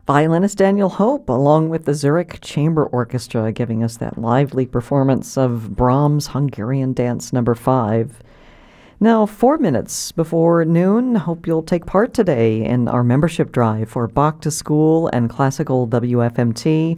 Violinist Daniel Hope, along with the Zurich Chamber Orchestra, giving us that lively performance of Brahms' Hungarian Dance No. 5. Now, 4 minutes before noon, hope you'll take part today in our membership drive for Bach to School and Classical WFMT,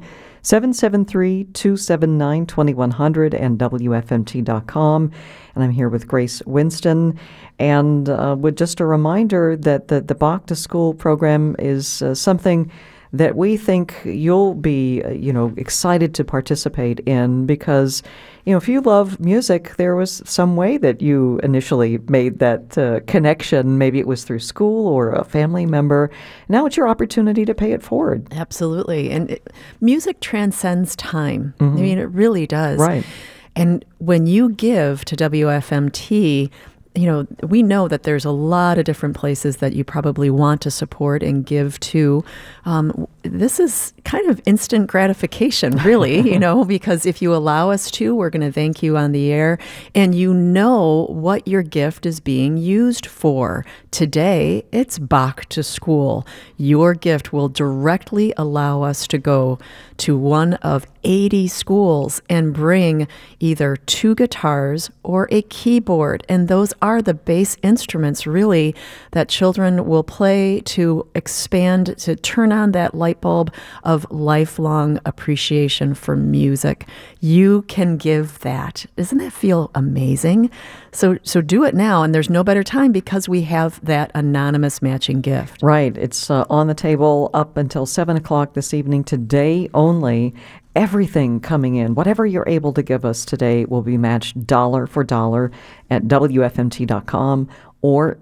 773-279-2100 and WFMT.com. And I'm here with Grace Winston. And with just a reminder that the Bach to School program is something that we think you'll be, excited to participate in because, if you love music, there was some way that you initially made that connection. Maybe it was through school or a family member. Now it's your opportunity to pay it forward. Absolutely. And music transcends time. Mm-hmm. I mean, it really does. Right. And when you give to WFMT, we know that there's a lot of different places that you probably want to support and give to. This is kind of instant gratification, really, because if you allow us to, we're going to thank you on the air. And you know what your gift is being used for. Today, it's Bach to School. Your gift will directly allow us to go to one of 80 schools and bring either 2 guitars or a keyboard. And those are the base instruments, really, that children will play to expand, to turn on that light bulb of lifelong appreciation for music. You can give that. Doesn't that feel amazing? So do it now, and there's no better time because we have that anonymous matching gift. Right. It's on the table up until 7 o'clock this evening, today only. Everything coming in, whatever you're able to give us today, will be matched dollar for dollar at WFMT.com or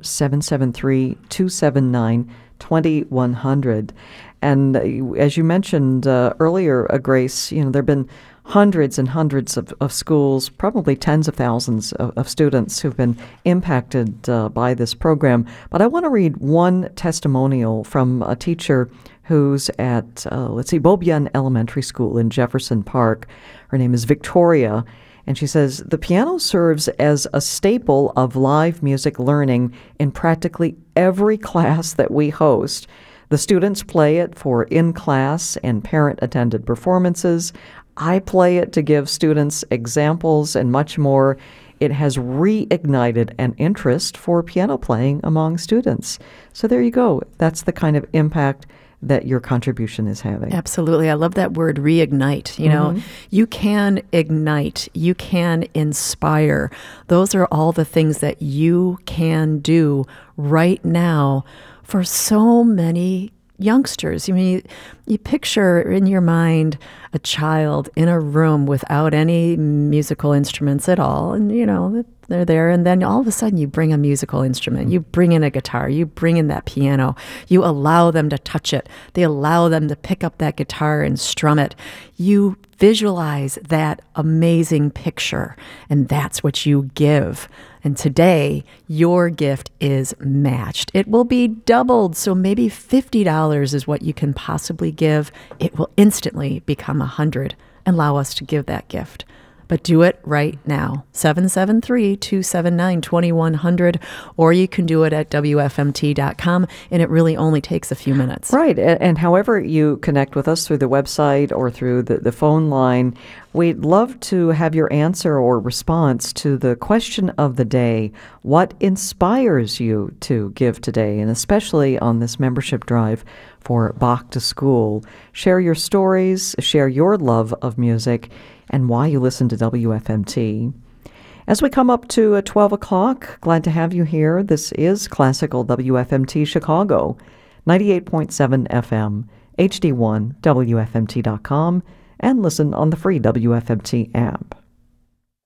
773-279-2100. And as you mentioned earlier, Grace, there have been hundreds and hundreds of schools, probably tens of thousands of students who've been impacted by this program. But I want to read one testimonial from a teacher who's at, Beaubien Elementary School in Jefferson Park. Her name is Victoria, and she says, "The piano serves as a staple of live music learning in practically every class that we host. The students play it for in-class and parent-attended performances. I play it to give students examples and much more. It has reignited an interest for piano playing among students." So there you go. That's the kind of impact that your contribution is having. Absolutely. I love that word, reignite. You can ignite, you can inspire. Those are all the things that you can do right now for so many youngsters. You picture in your mind a child in a room without any musical instruments at all, and they're there, and then all of a sudden you bring a musical instrument, you bring in a guitar, you bring in that piano, you allow them to touch it, they allow them to pick up that guitar and strum it. You visualize that amazing picture, and that's what you give. And today, your gift is matched. It will be doubled, so maybe $50 is what you can possibly give. It will instantly become $100 and allow us to give that gift. But do it right now, 773-279-2100, or you can do it at WFMT.com, and it really only takes a few minutes. Right, and however you connect with us through the website or through the phone line, we'd love to have your answer or response to the question of the day. What inspires you to give today, and especially on this membership drive for Bach to School? Share your stories, share your love of music, and why you listen to WFMT. As we come up to 12 o'clock, glad to have you here. This is Classical WFMT Chicago, 98.7 FM, HD1, WFMT.com, and listen on the free WFMT app.